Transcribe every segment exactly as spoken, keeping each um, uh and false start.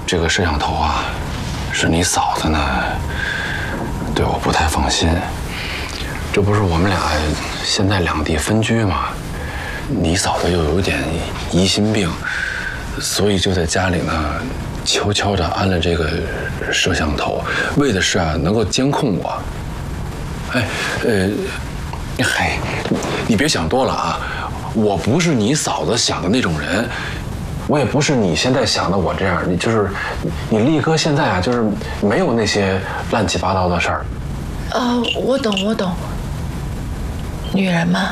这个摄像头啊，是你嫂子呢，对我不太放心。这不是我们俩现在两地分居吗？你嫂子又有点疑心病，所以就在家里呢，悄悄地安了这个摄像头，为的是啊能够监控我。哎，呃，嘿，你别想多了啊，我不是你嫂子想的那种人。我也不是你现在想的我这样，你就是你力哥现在啊，就是没有那些乱七八糟的事儿。 哦，我懂，我懂。女人嘛，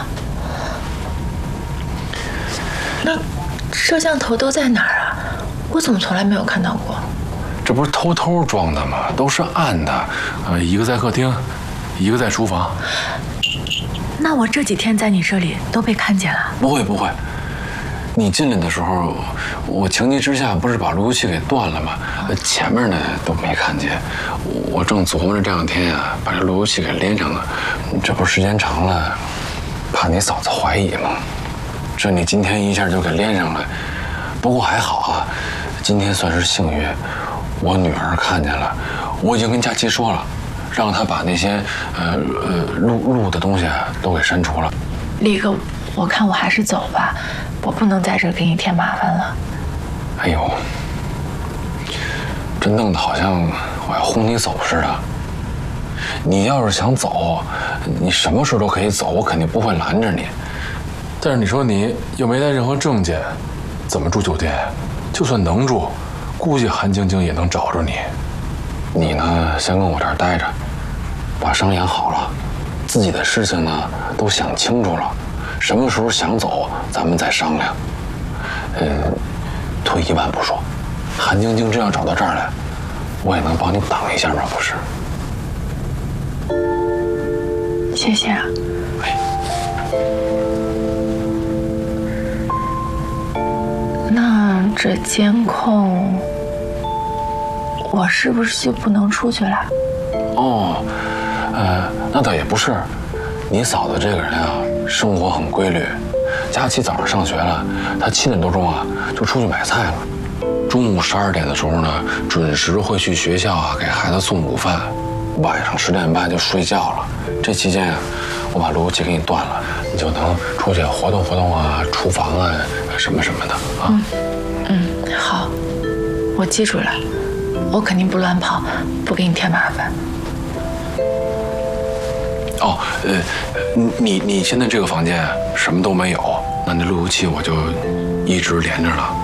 那摄像头都在哪儿啊？我怎么从来没有看到过？ 这不是偷偷装的吗？都是暗的，呃，一个在客厅，一个在厨房。 那我这几天在你这里都被看见了？ 不会不会。你进来的时候，我情急之下不是把路由器给断了吗？前面呢都没看见，我正琢磨着这两天啊把这路由器给连上了，这不时间长了，怕你嫂子怀疑吗？这你今天一下就给连上了，不过还好啊，今天算是幸运，我女儿看见了，我已经跟佳琪说了，让她把那些呃呃录录的东西啊都给删除了。 力哥，我看我还是走吧。我不能在这儿给你添麻烦了。 哎呦，这弄得好像我要轰你走似的。你要是想走，你什么时候都可以走，我肯定不会拦着你。 但是你说你又没带任何证件，怎么住酒店？就算能住，估计韩晶晶也能找着你。 你呢，先跟我这儿待着，把伤养好了，自己的事情呢都想清楚了。什么时候想走，咱们再商量。嗯，退一万步说，韩晶晶真要找到这儿来，我也能帮你挡一下吗？不是？ 谢谢啊。 哎， 那这监控，我是不是就不能出去了？ 哦，呃，那倒也不是。你嫂子这个人啊，生活很规律。佳琪早上上学了，她七点多钟啊就出去买菜了。中午十二点的时候呢，准时会去学校啊给孩子送午饭。晚上十点半就睡觉了。这期间啊，我把路由器给你断了，你就能出去活动活动啊，厨房啊什么什么的啊。 嗯嗯，好，我记住了，我肯定不乱跑，不给你添麻烦。 哦，呃，你你现在这个房间什么都没有，那那路由器我就一直连着了。